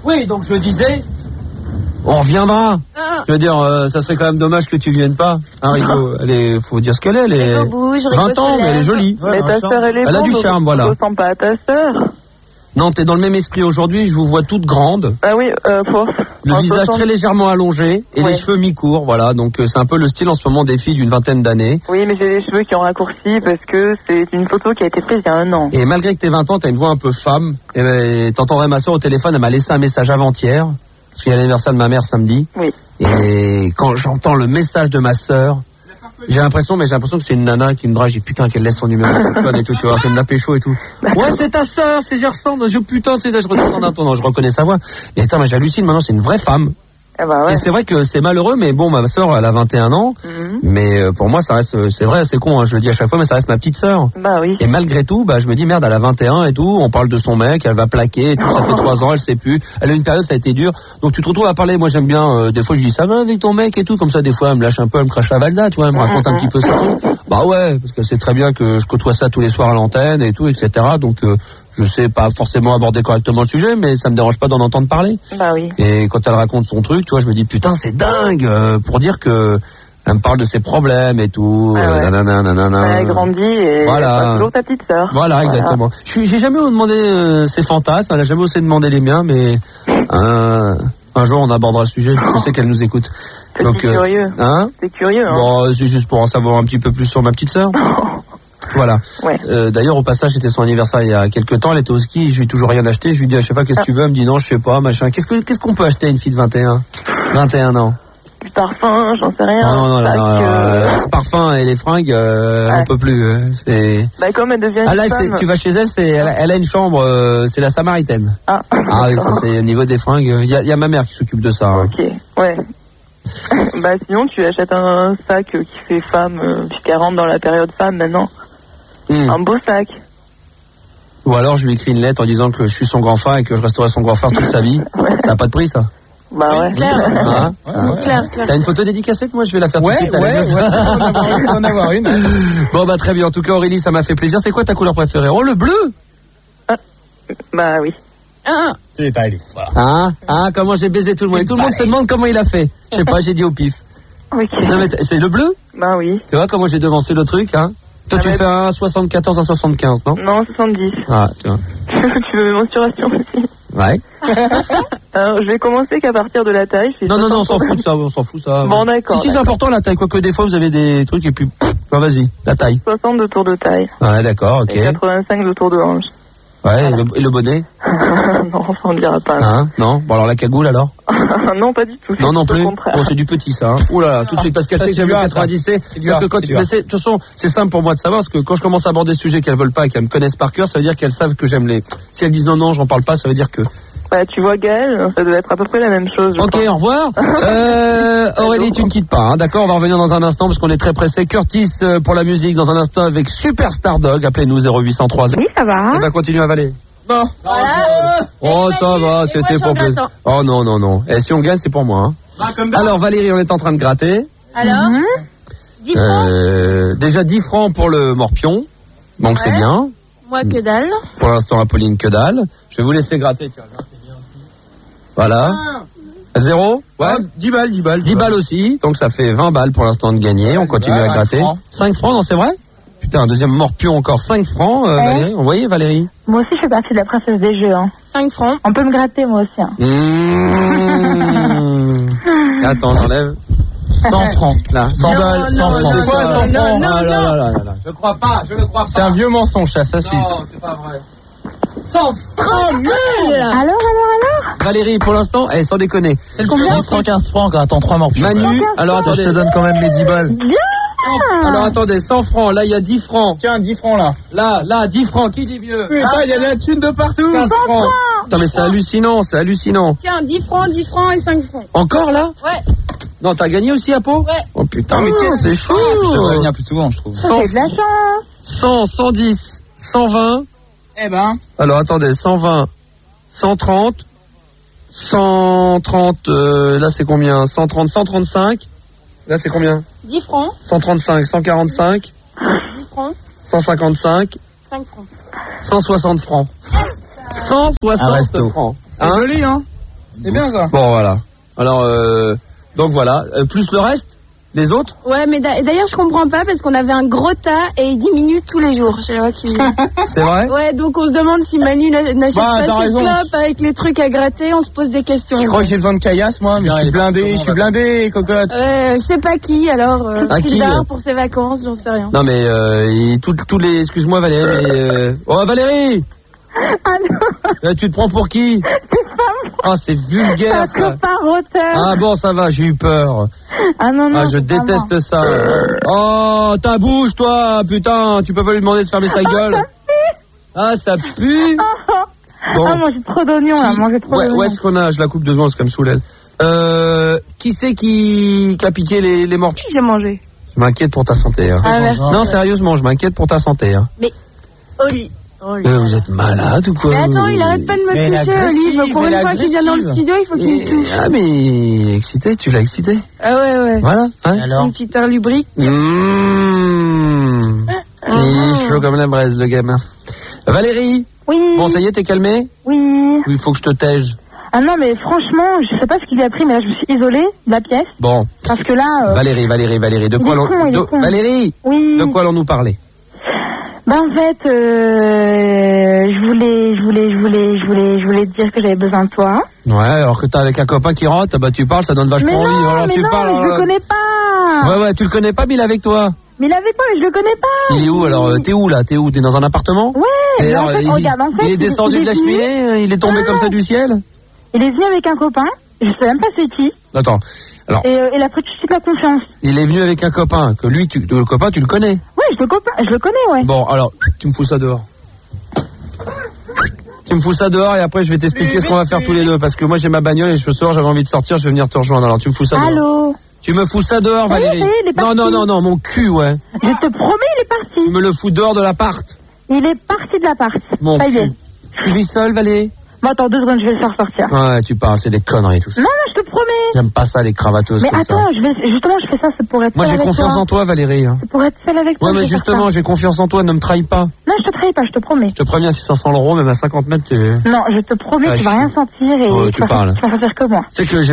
Oui, donc je disais, on reviendra. Je veux dire, ça serait quand même dommage que tu viennes pas. Hein, Rigo, faut dire ce qu'elle est. Elle est Rigo bouge, Rigo 20 ans, mais elle est jolie. Mais ta sœur, Elle a du charme, voilà. Tu ressembles pas à ta sœur. Non, t'es dans le même esprit aujourd'hui, je vous vois toutes grandes. Ah oui, le visage très légèrement allongé et les cheveux mi-courts, voilà. Donc c'est un peu le style en ce moment des filles d'une vingtaine d'années. Oui, mais j'ai les cheveux qui ont raccourci parce que c'est une photo qui a été prise il y a 1 an. Et malgré que t'aies 20 ans, t'as une voix un peu femme. Et t'entendrais ma soeur au téléphone, elle m'a laissé un message avant-hier, parce qu'il y a l'anniversaire de ma mère samedi. Oui. Et quand j'entends le message de ma sœur, j'ai l'impression que c'est une nana qui me drague. J'ai putain qu'elle laisse son numéro de téléphone et tout, tu vois, qu'elle me la pécho et tout. Ouais, c'est ta sœur, c'est Gerson. Putain, tu sais, je redescends d'un ton, je reconnais sa voix. Et attends, mais j'hallucine, maintenant c'est une vraie femme. Eh ben ouais. Et c'est vrai que c'est malheureux, mais bon, ma sœur, elle a 21 ans. Mais pour moi, ça reste, c'est vrai, c'est con, hein, je le dis à chaque fois, mais ça reste ma petite sœur. Bah oui. Et malgré tout, je me dis merde, elle a 21 et tout, on parle de son mec, elle va plaquer et tout, ça fait 3 ans, elle sait plus. Elle a une période, ça a été dur. Donc tu te retrouves à parler, moi j'aime bien, des fois je dis ça va avec ton mec et tout, comme ça des fois elle me lâche un peu, elle me crache la valda, tu vois, elle me raconte un petit peu ça tout. Bah ouais, parce que c'est très bien que je côtoie ça tous les soirs à l'antenne et tout, etc. Donc je sais pas forcément aborder correctement le sujet, mais ça me dérange pas d'en entendre parler. Bah oui. Et quand elle raconte son truc, tu vois, je me dis putain c'est dingue, pour dire que elle me parle de ses problèmes et tout. nanana. Elle a grandi et voilà. c'est toujours ta petite sœur. Voilà, exactement. J'ai jamais demandé ses fantasmes, elle a jamais osé demander les miens, mais un jour on abordera le sujet. Je sais qu'elle nous écoute. Donc curieux. C'est curieux. Bon, c'est juste pour en savoir un petit peu plus sur ma petite sœur. Voilà. Ouais. D'ailleurs, au passage, c'était son anniversaire il y a quelques temps. Elle était au ski. Je lui ai toujours rien acheté. Je lui dis, je sais pas, qu'est-ce que tu veux? Elle me dit non, je sais pas, machin. Qu'est-ce qu'on peut acheter à une fille de 21 ans? Du parfum, j'en sais rien. Non, le parfum et les fringues, on peut plus. Comme elle devient là, femme. tu vas chez elle, elle a une chambre, c'est la Samaritaine. Ah oui, ça c'est au niveau des fringues. Il y a ma mère qui s'occupe de ça. Ok, ouais. Sinon, tu achètes un sac qui fait femme, puisqu'elle rentre dans la période femme maintenant. Un beau sac. Ou alors, je lui écris une lettre en disant que je suis son grand frère et que je resterai son grand frère toute sa vie. Ça n'a pas de prix, ça. Bah ouais. Claire. T'as une photo dédicacée? Moi, je vais la faire tout de suite. On en avoir une. Bon, très bien. En tout cas, Aurélie, ça m'a fait plaisir. C'est quoi ta couleur préférée? Oh, le bleu! Bah oui. Comment j'ai baisé tout le monde. Et tout le monde se demande comment il a fait. Je sais pas, j'ai dit au pif. Ok. Non, mais c'est le bleu? Bah oui. Tu vois comment j'ai devancé le truc, hein? Toi, tu fais un 74 à 75, non? Non, 70. Ah, tu vois. Tu veux mes mensurations aussi? Ouais. Alors, je vais commencer qu'à partir de la taille. Non, on s'en fout de ça, Bon, d'accord. Si, c'est important la taille, quoique des fois vous avez des trucs et puis, vas-y, la taille. 60 de tour de taille. Ouais, d'accord, ok. Et 85 de tour de hanche. Ouais, voilà. Et le bonnet? Non, on ne dira pas. Non? Bon, alors la cagoule alors? Non, pas du tout. Non plus. Bon, c'est du petit ça. Hein. Ouh là là, tout de suite, parce qu'elle sait que j'ai vu 90. C'est-à-dire que de toute façon, c'est simple pour moi de savoir, parce que quand je commence à aborder des sujets qu'elles veulent pas et qu'elles me connaissent par cœur, ça veut dire qu'elles savent que j'aime les. Si elles disent non, j'en parle pas, ça veut dire que. Tu vois Gaël, ça doit être à peu près la même chose. Ok, au revoir. Aurélie, tu ne quittes pas, hein, d'accord? On va revenir dans un instant parce qu'on est très pressé. Curtis pour la musique dans un instant avec Superstar Dog. Appelez-nous 0803. Oui, ça va. On va continuer à avaler. Bon. Voilà. Oh, ça va, c'était pour plaisir. Oh non. Et si on gagne, c'est pour moi. Hein. Alors Valérie, on est en train de gratter. Alors 10 francs. Déjà 10 francs pour le morpion. Donc c'est bien. Moi, que dalle. Pour l'instant, Apolline, que dalle. Je vais vous laisser gratter. Tiens, grattez bien aussi. Voilà. 0. Ouais. 10 balles. 10 balles aussi. Donc ça fait 20 balles pour l'instant de gagner. On continue à gratter. 5 francs, non, c'est vrai? Putain, deuxième morpion encore. 5 francs, Valérie. Vous voyez, Valérie? Moi aussi, je fais partie de la princesse des jeux. 5 francs. On peut me gratter, moi aussi. Attends, j'enlève. 100 francs. Là. 100 balles, 100 francs. C'est quoi 100 francs? Non. Je crois pas. C'est un vieux mensonge, ça c'est. Non, c'est pas vrai. 100 francs. Alors Valérie, pour l'instant, sans déconner. C'est le combien? 115 francs, attends, 3 morpions. Manu, alors attendez. Je te donne quand même les 10 balles. Alors attendez, 100 francs, là il y a 10 francs. Tiens, 10 francs là. Là, 10 francs, qui dit mieux? Putain, il y a de la thune de partout. 15 francs. Attends, mais c'est hallucinant. Tiens, 10 francs et 5 francs. Encore là? Ouais. Non, t'as gagné aussi, Apo? Ouais. Oh putain, mais c'est chaud. Je devrais venir plus souvent, je trouve. 100, c'est de la chance. 100, 110, 120. Eh ben. Alors attendez, 120, 130, 130, là c'est combien? 130, 135. Là c'est combien? 10 francs. 135, 145. 10 francs. 155. 5 francs. 160 francs. 160 francs. C'est joli, hein? C'est bien ça. Bon, voilà. Alors, donc voilà. Plus le reste, les autres. Ouais, mais d'ailleurs, je comprends pas parce qu'on avait un gros tas et il diminue tous les jours. Je sais pas qui... C'est vrai? Ouais, donc on se demande si Manu n'achète pas ses clopes avec les trucs à gratter. On se pose des questions. Je crois que j'ai besoin de caillasse, moi, mais je suis blindé, cocotte. Je sais pas qui, alors, Qui pour ses vacances, j'en sais rien. Non, mais tous les... Excuse-moi, Valérie. Oh, Valérie! Ah non, Tu te prends pour qui? Ah, c'est vulgaire, c'est un ça. copain roteur. Ah bon, ça va, j'ai eu peur. Ah non, non. Ah, je déteste ça. Oh, ta bouche, toi, putain, tu peux pas lui demander de fermer sa gueule. Ah, ça pue. Bon. Ah, manger trop d'oignons, là, manger trop d'oignons. Où est-ce qu'on a? Je la coupe 2 secondes, c'est comme sous l'aile. Qui c'est qui a piqué les morpions? Qui j'ai mangé? Je m'inquiète pour ta santé. Hein. Ah, merci. Non, sérieusement, je m'inquiète pour ta santé. Hein. Mais, Oli. Vous êtes malade ou quoi? Mais attends, il arrête pas de me toucher, Olive. Pour une fois qu'il vient dans le studio, il faut qu'il me touche. Ah, mais il est excité, tu l'as excité. Ah ouais. Voilà. Hein, c'est une petite heure lubrique. Il est chaud comme la braise, le gamin. Valérie. Oui. Bon, ça y est, t'es calmée? Oui. Il faut que je te tège. Ah non, mais franchement, je sais pas ce qu'il lui a pris, mais là, je me suis isolée de la pièce. Bon. Parce que là... Valérie, de quoi Valérie, oui. de quoi allons-nous parler? Ben en fait, je voulais te dire que j'avais besoin de toi. Ouais, alors que t'es avec un copain qui rentre, bah tu parles, ça donne vachement envie. Alors tu parles. Mais je le connais pas. Ouais, tu le connais pas, mais il est avec toi. Mais il est avec moi, mais je le connais pas. Il est où alors? T'es où là? T'es dans un appartement? Ouais. Et alors, en fait, regarde, il est descendu de la cheminée, il est tombé comme ça du ciel. Il est venu avec un copain, je sais même pas c'est qui. Attends. Alors. Et il a pris tout de suite la confiance. Il est venu avec un copain, que lui, le copain, tu le connais? Oui, je le connais, ouais. Bon, alors, tu me fous ça dehors. Tu me fous ça dehors et après je vais t'expliquer ce qu'on va faire tous les deux. Parce que moi j'ai ma bagnole et ce soir j'avais envie de sortir, je vais venir te rejoindre. Alors tu me fous ça dehors. Allô? Tu me fous ça dehors, Valérie? Non, mon cul, ouais. Je te promets, il est parti. Tu me le fous dehors de l'appart. Il est parti de l'appart. Mon ça y est. cul. Tu vis seule, Valérie? Bon, attends 2 secondes, je vais le faire sortir. Ouais, tu parles, c'est des conneries tout ça. Non, je te promets. J'aime pas ça, les cravateuses mais comme attends, ça. je fais ça, c'est pour être Moi seule j'ai avec confiance toi. en toi, Valérie. C'est pour être seule avec toi. Ouais, mais justement, j'ai confiance en toi, ne me trahis pas. Non, je te trahis pas, je te promets. Je te préviens, si 500 €, même à 50 mètres, tu... Non, je te promets, tu vas rien sentir et tu vas faire que moi. Tu sais que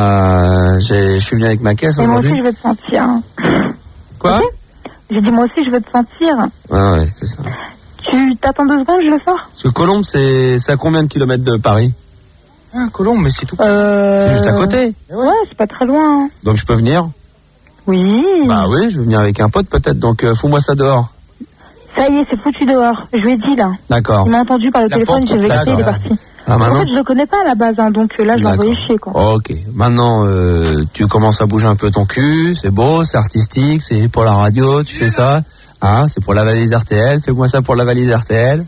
je suis venu avec ma caisse et aujourd'hui. moi aussi, je veux te sentir. Quoi? Okay. J'ai dit, moi aussi, je veux te sentir. Ouais, c'est ça. Tu t'attends 2 secondes, je le sors? Parce que Colombes, c'est à combien de kilomètres de Paris? Ah, Colombes, mais c'est tout. C'est juste à côté. Ouais, c'est pas très loin. Donc je peux venir? Oui. Bah oui, je vais venir avec un pote peut-être, donc fous-moi ça dehors. Ça y est, c'est foutu dehors. Je lui ai dit là. D'accord. Il m'a entendu par le téléphone, je vais vexé, il est parti. Ah, maintenant? En fait, je le connais pas à la base, hein, donc là, je l'ai envoyé chier, quoi. Ok. Maintenant, tu commences à bouger un peu ton cul, c'est beau, c'est artistique, c'est pour la radio, tu fais ça. Hein, c'est pour la valise RTL, fais-moi ça pour la valise RTL.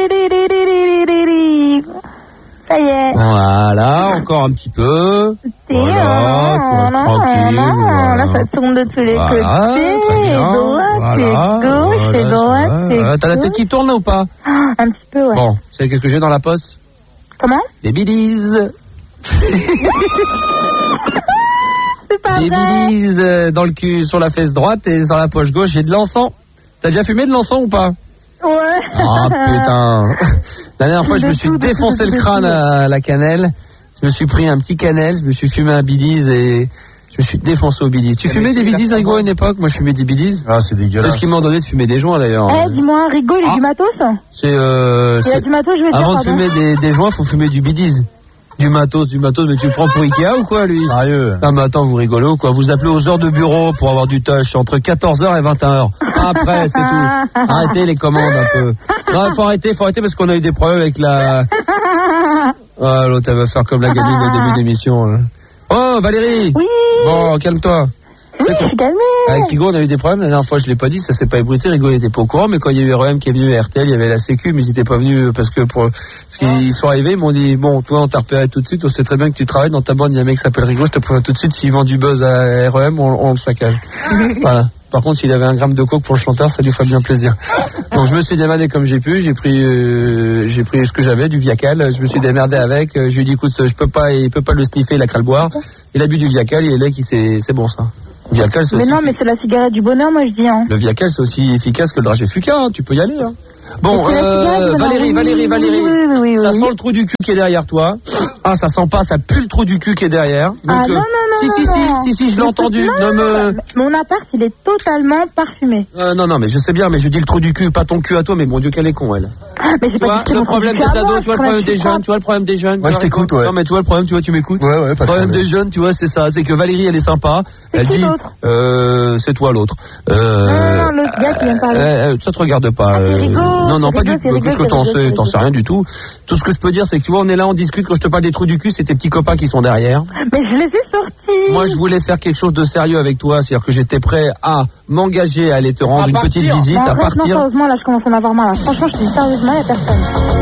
Ça y est. Voilà, encore un petit peu. Voilà, tu restes tranquille. Là, ça tourne de tous les côtés. Droite, gauche, T'as la tête qui tourne là ou pas? Un petit peu, ouais. Bon, vous savez qu'est-ce que j'ai dans la poste? Comment? Des bidis. C'est pas des bidis dans le cul, sur la fesse droite et sur la poche gauche, j'ai de l'encens. T'as déjà fumé de l'encens ou pas? Ouais. Ah putain. La dernière fois, je me suis défoncé le crâne à la cannelle. Je me suis pris un petit cannelle, je me suis fumé un bidis et je me suis défoncé au bidis. Tu fumais des bidis, Rigo, à une époque? Moi, je fumais des bidis. Ah, c'est dégueulasse. C'est ce qui m'a donné de fumer des joints, d'ailleurs. Dis-moi, Rigo, il a du matos? Il a du matos, je vais dire. Avant de fumer des joints, faut fumer du bidis. Du matos, mais tu le prends pour Ikea ou quoi, lui? Sérieux? Ah, mais attends, vous rigolez ou quoi? Vous appelez aux heures de bureau pour avoir du touch entre 14h et 21h. Après, c'est tout. Arrêtez les commandes un peu. Non, faut arrêter parce qu'on a eu des problèmes avec la... Ah, l'autre, elle va faire comme la gamine au début d'émission. Là. Oh, Valérie! Oui! Bon, calme-toi. Oui, je suis calmée. Avec Rigo, on a eu des problèmes. La dernière fois, je l'ai pas dit, ça s'est pas ébruité. Rigo n'était pas au courant, mais quand il y a eu REM qui est venu à RTL, il y avait la Sécu, mais ils étaient pas venus parce qu'ils sont arrivés, ils m'ont dit, bon, toi, on t'a repéré tout de suite, on sait très bien que tu travailles dans ta bande, il y a un mec qui s'appelle Rigo, je te préviens tout de suite, s'il vend du buzz à REM, on le saccage. Voilà. Par contre, s'il avait 1 gramme de coke pour le chanteur, ça lui ferait bien plaisir. Donc, je me suis démerdé comme j'ai pu. J'ai pris ce que j'avais, du Viacal. Je me suis démerdé avec. Je lui ai dit, écoute, il peut pas le sniffer, il a qu'à le boire. Il a bu du Viacal, il est là, c'est bon, ça. Viacal, c'est mais aussi non, mais c'est la cigarette du bonheur, moi, je dis, hein. Le Viacal, c'est aussi efficace que le dragé Fuca, hein. Tu peux y aller, hein. Bon, Valérie, oui, ça sent le trou du cul qui est derrière toi. Ah, ça sent pas, ça pue le trou du cul qui est derrière. Donc, non, si, je l'ai entendu. Mon appart, il est totalement parfumé. Non, mais je sais bien, mais je dis le trou du cul, pas ton cul à toi, mais mon Dieu, qu'elle est con, elle. Mais j'ai pas dit le problème des ados, tu vois le problème des jeunes, Moi, je t'écoute, ouais. Non, mais tu vois le problème, tu m'écoutes. Ouais, pas de problème des jeunes, tu vois, c'est ça, c'est que Valérie, elle est sympa. Elle dit, c'est toi l'autre. Non, l'autre gars qui vient parler. Ça te regarde pas. Non, pas du tout. Qu'est-ce que t'en sais rien du tout. Tout ce que je peux dire, c'est que tu vois, on est là, on discute. Quand je te parle des trous du cul, c'est tes petits copains qui sont derrière. Mais je les ai sortis. Moi, je voulais faire quelque chose de sérieux avec toi, c'est-à-dire que j'étais prêt à m'engager à aller te rendre une petite visite, à partir. Non, sérieusement, là, je commence à en avoir marre. Franchement, je te dis sérieusement, il y a personne.